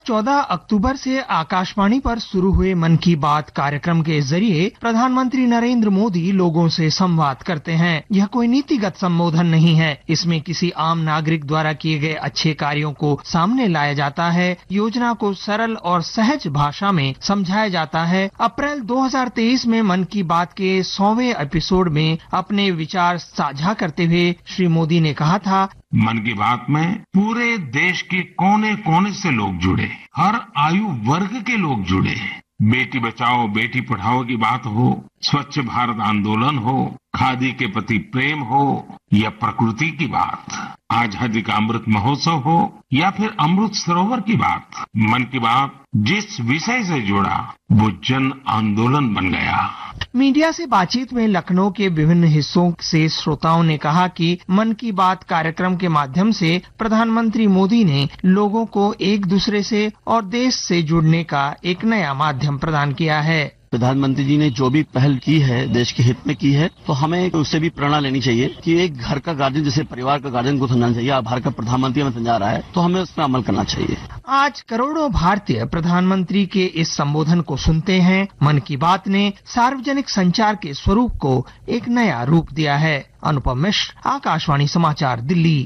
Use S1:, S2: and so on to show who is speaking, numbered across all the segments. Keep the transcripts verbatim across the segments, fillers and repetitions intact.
S1: चौदह अक्टूबर से आकाशवाणी पर शुरू हुए मन की बात कार्यक्रम के जरिए प्रधानमंत्री नरेंद्र मोदी लोगों से संवाद करते हैं। यह कोई नीतिगत संबोधन नहीं है। इसमें किसी आम नागरिक द्वारा किए गए अच्छे कार्यों को सामने लाया जाता है, योजना को सरल और सहज भाषा में समझाया जाता है। अप्रैल दो हज़ार तेईस में मन की बात के सौवें एपिसोड में अपने विचार साझा करते हुए श्री मोदी ने कहा था,
S2: मन की बात में पूरे देश के कोने कोने से लोग जुड़े, हर आयु वर्ग के लोग जुड़े। बेटी बचाओ बेटी पढ़ाओ की बात हो, स्वच्छ भारत आंदोलन हो, खादी के प्रति प्रेम हो या प्रकृति की बात, आजादी का अमृत महोत्सव हो या फिर अमृत सरोवर की बात, मन की बात जिस विषय से जुड़ा वो जन आंदोलन बन गया।
S1: मीडिया से बातचीत में लखनऊ के विभिन्न हिस्सों से श्रोताओं ने कहा कि मन की बात कार्यक्रम के माध्यम से प्रधानमंत्री मोदी ने लोगों को एक दूसरे से और देश से जुड़ने का एक नया माध्यम प्रदान किया है।
S3: प्रधानमंत्री जी ने जो भी पहल की है देश के हित में की है, तो हमें उससे भी प्रेरणा लेनी चाहिए कि एक घर का गार्जियन जैसे परिवार का गार्जियन को समझाना चाहिए। अब भारत का प्रधानमंत्री हमें समझा रहा है तो हमें उस पर अमल करना चाहिए।
S1: आज करोड़ों भारतीय प्रधानमंत्री के इस संबोधन को सुनते हैं। मन की बात ने सार्वजनिक संचार के स्वरूप को एक नया रूप दिया है। अनुपम मिश्र, आकाशवाणी समाचार, दिल्ली।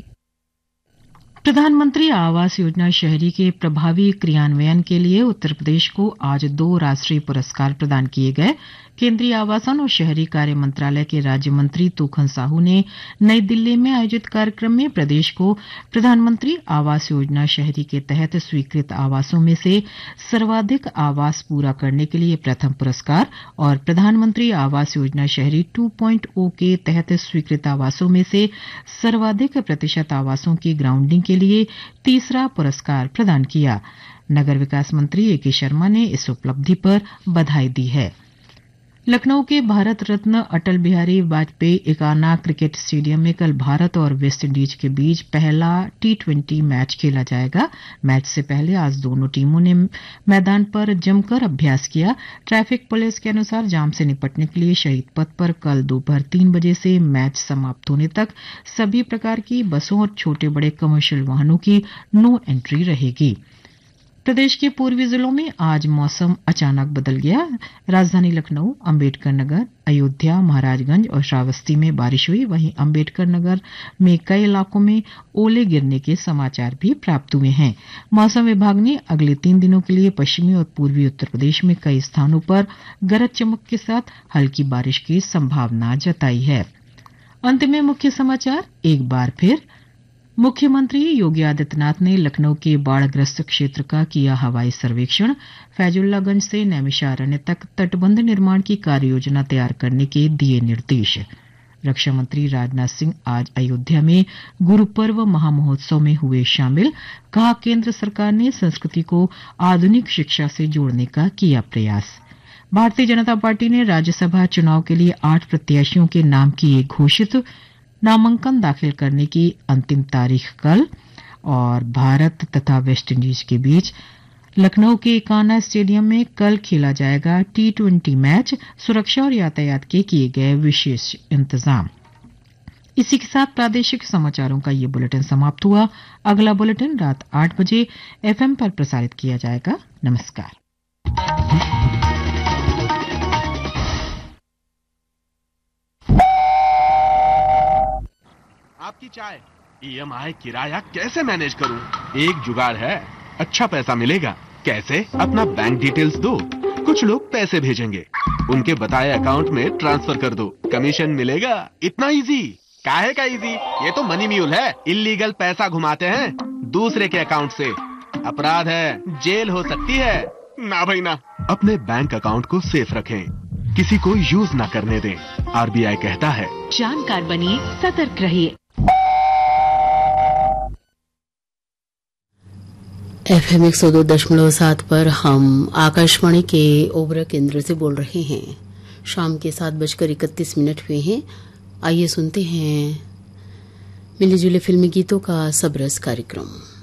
S4: प्रधानमंत्री आवास योजना शहरी के प्रभावी क्रियान्वयन के लिए उत्तर प्रदेश को आज दो राष्ट्रीय पुरस्कार प्रदान किए गए। केंद्रीय आवासन और शहरी कार्य मंत्रालय के राज्य मंत्री तूखन साहू ने नई दिल्ली में आयोजित कार्यक्रम में प्रदेश को प्रधानमंत्री आवास योजना शहरी के तहत स्वीकृत आवासों में से सर्वाधिक आवास पूरा करने के लिए प्रथम पुरस्कार और प्रधानमंत्री आवास योजना शहरी टू पॉइंट ओ के तहत स्वीकृत आवासों में से सर्वाधिक प्रतिशत आवासों की ग्राउंडिंग के लिए तीसरा पुरस्कार प्रदान किया। नगर विकास मंत्री ए के शर्मा ने इस उपलब्धि पर बधाई दी है। लखनऊ के भारत रत्न अटल बिहारी वाजपेयी एकाना क्रिकेट स्टेडियम में कल भारत और वेस्टइंडीज के बीच पहला टी ट्वेंटी मैच खेला जाएगा। मैच से पहले आज दोनों टीमों ने मैदान पर जमकर अभ्यास किया। ट्रैफिक पुलिस के अनुसार जाम से निपटने के लिए शहीद पथ पर कल दोपहर तीन बजे से मैच समाप्त होने तक सभी प्रकार की बसों और छोटे बड़े कमर्शियल वाहनों की नो एंट्री रहेगी। प्रदेश के पूर्वी जिलों में आज मौसम अचानक बदल गया। राजधानी लखनऊ, अंबेडकर नगर, अयोध्या, महाराजगंज और श्रावस्ती में बारिश हुई। वहीं अंबेडकर नगर में कई इलाकों में ओले गिरने के समाचार भी प्राप्त हुए हैं। मौसम विभाग ने अगले तीन दिनों के लिए पश्चिमी और पूर्वी उत्तर प्रदेश में कई स्थानों पर गरज चमक के साथ हल्की बारिश की संभावना जताई है। अंत में मुख्य समाचार एक बार फिर। मुख्यमंत्री योगी आदित्यनाथ ने लखनऊ के बाढ़ग्रस्त क्षेत्र का किया हवाई सर्वेक्षण। फैजुल्लागंज से नैमिषारण्य तक तटबंध निर्माण की कार्य योजना तैयार करने के दिए निर्देश। रक्षा मंत्री राजनाथ सिंह आज अयोध्या में गुरु पर्व महामहोत्सव में हुए शामिल। कहा, केंद्र सरकार ने संस्कृति को आधुनिक शिक्षा से जोड़ने का किया प्रयास। भारतीय जनता पार्टी ने राज्यसभा चुनाव के लिए आठ प्रत्याशियों के नाम किए घोषित। नामांकन दाखिल करने की अंतिम तारीख कल। और भारत तथा वेस्टइंडीज के बीच लखनऊ के एकाना स्टेडियम में कल खेला जाएगा टी ट्वेंटी मैच। सुरक्षा और यातायात के किए गए विशेष इंतजाम। इसी के साथ प्रादेशिक समाचारों का ये बुलेटिन समाप्त हुआ। अगला बुलेटिन रात आठ बजे एफएम पर प्रसारित किया जाएगा। नमस्कार।
S5: आपकी चाय, ईएमआई, किराया कैसे मैनेज करूं? एक जुगाड़ है, अच्छा पैसा मिलेगा। कैसे? अपना बैंक डिटेल्स दो, कुछ लोग पैसे भेजेंगे, उनके बताए अकाउंट में ट्रांसफर कर दो, कमीशन मिलेगा। इतना इजी? काहे का इजी? ये तो मनी म्यूल है। इल्लीगल पैसा घुमाते हैं दूसरे के अकाउंट से, अपराध है, जेल हो सकती है। ना भाई ना। अपने बैंक अकाउंट को सेफ रखें, किसी को यूज ना करने दें। आरबीआई कहता है,
S6: जानकार बनिए, सतर्क रहिए।
S7: एफ एम एक सौ दो दशमलव सात पर हम आकाशवाणी के ओबरा केंद्र से बोल रहे हैं। शाम के सात बजकर इकतीस मिनट हुए हैं। आइए सुनते हैं मिली जुली फिल्मी गीतों का सबरस कार्यक्रम।